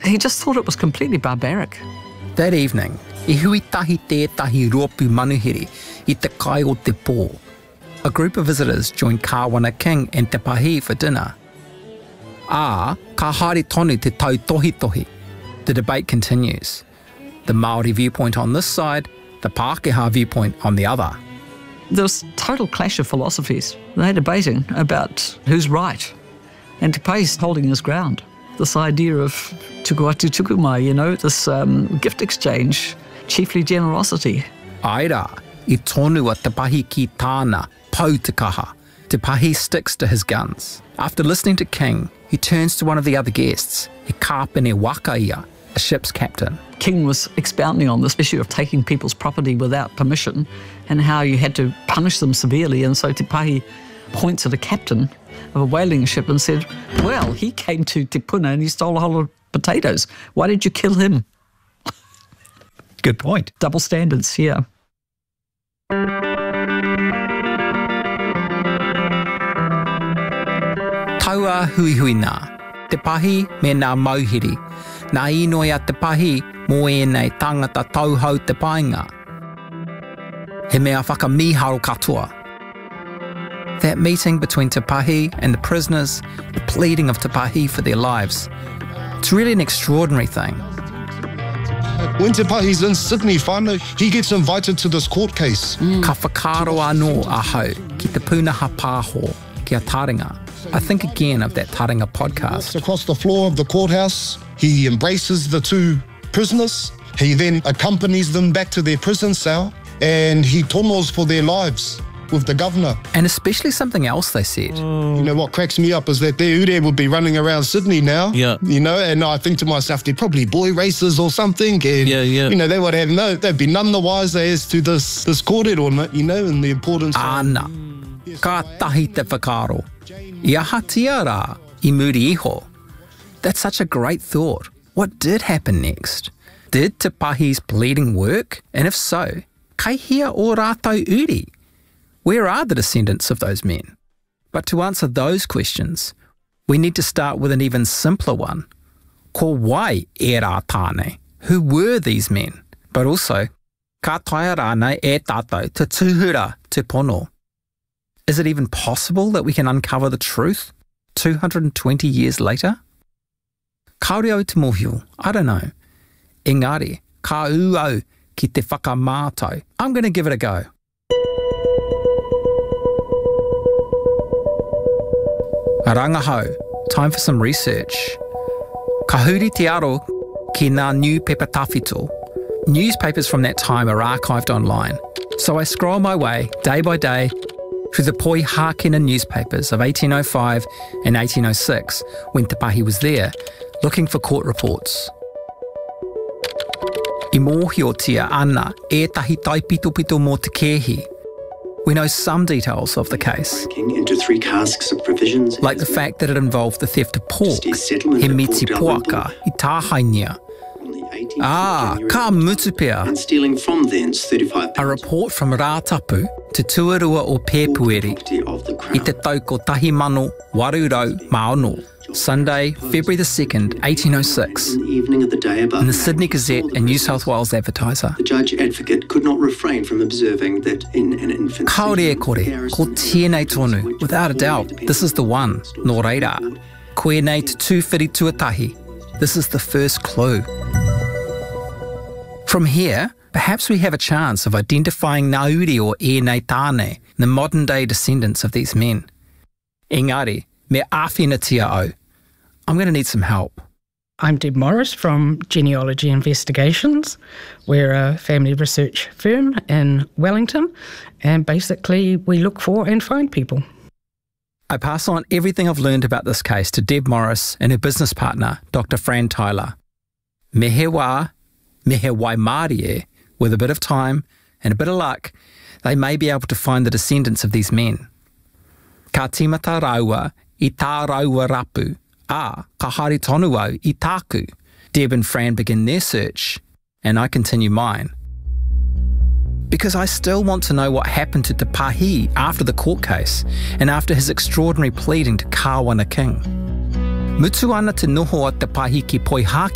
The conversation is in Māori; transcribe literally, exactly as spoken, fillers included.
he just thought it was completely barbaric. That evening, I hui tahi tētahi ruapu manuhiri I te kai o te pō. A group of visitors joined Kāwana King and Te Pahi for dinner. Ā, ka haere tonu te tau tohi tohi. The debate continues. The Māori viewpoint on this side, the Pākehā viewpoint on the other. There was total clash of philosophies. They're debating about who's right. And Te Pahi's holding his ground. This idea of tuku atu tuku mai, you know, this um, gift exchange, chiefly generosity. Aira, I tonu a Te Pahi ki tāna, pau te kaha. Te Pahi sticks to his guns. After listening to King, he turns to one of the other guests, He Kāpene Wakaia, a ship's captain. King was expounding on this issue of taking people's property without permission and how you had to punish them severely. And so Te Pahi points at a captain of a whaling ship and said, well, he came to Te Puna and he stole a whole lot of potatoes. Why did you kill him? Good point. Double standards, yeah. Taua hui hui nā. Te Pahi me nā mauhiri. Nā inoi a Te Pahi mō ēnei tangata tauhau te painga. He mea whakamiharo katoa. That meeting between Te Pahi and the prisoners, the pleading of Te Pahi for their lives, it's really an extraordinary thing. When Te Pahi's in Sydney, whānau, he gets invited to this court case. Mm. Ka whakaro anō ahau ki te pūnaha pāho ki a taringa. I think again of that Taringa podcast. Across the floor of the courthouse, he embraces the two prisoners. He then accompanies them back to their prison cell and he tonos for their lives with the governor. And especially something else they said. You know, what cracks me up is that their ure would be running around Sydney now. Yeah. You know, and I think to myself, they're probably boy racers or something. And, yeah, yeah. you know, they would have no, they'd be none the wiser as to this, this kōrero, you know, and the importance of... Ana, ka tahi te whakaro. I aha tia rā, I muri iho. That's such a great thought. What did happen next? Did Te Pahi's pleading work? And if so, kai hia o rātou uri? Where are the descendants of those men? But to answer those questions, we need to start with an even simpler one. Ko wai e rā tāne? Who were these men? But also, ka taia rānei e tātou te tūhura te pono. Is it even possible that we can uncover the truth two hundred twenty years later? Kaore au te mohiu, I don't know. Engari, ka u au ki te whakamātau. I'm going to give it a go. Rangahau, time for some research. Ka huri te aro ki ngā New Pepper Tawhito. Newspapers from that time are archived online, so I scroll my way, day by day, through the Poi Hākena newspapers of eighteen oh five and eighteen oh six, when Te Pahi was there, looking for court reports. I mōhiotia ana ētahi taipitopito mō te kēhi. We know some details of the case, into three casks of provisions, like the fact that it involved the theft of pork, he miti poaka i tāhainia. Ah, ka mutupea. And stealing from thence thirty-five pounds. A report from Rātapu to Tuarua o Pēpueri i te tau ko tahi mano warurau maono. Sunday, February the second, eighteen oh six, in the evening of the day above, in the Sydney Gazette and New South Wales Advertiser. The judge advocate could not refrain from observing that in an infancy... Kaore e kore, ko tēnei tonu, without a doubt, this is the one, nō reira. Koe nei te tūwhiri tuatahi, this is the first clue. From here, perhaps we have a chance of identifying ngā uri o e nei tāne, the modern-day descendants of these men. Engari, me āwhina tia au. I'm going to need some help. I'm Deb Morris from Genealogy Investigations. We're a family research firm in Wellington, and basically we look for and find people. I pass on everything I've learned about this case to Deb Morris and her business partner, Doctor Fran Tyler. Me he wā, me he wai Māori e, with a bit of time and a bit of luck, they may be able to find the descendants of these men. Ka tīmata raua i tā raua rapu, ā, ka haere tonu au i tāku. Deb and Fran begin their search, and I continue mine. Because I still want to know what happened to Te Pahi after the court case and after his extraordinary pleading to Kāwana King. Mutu ana te noho a Te Pahi ki Poi Hākena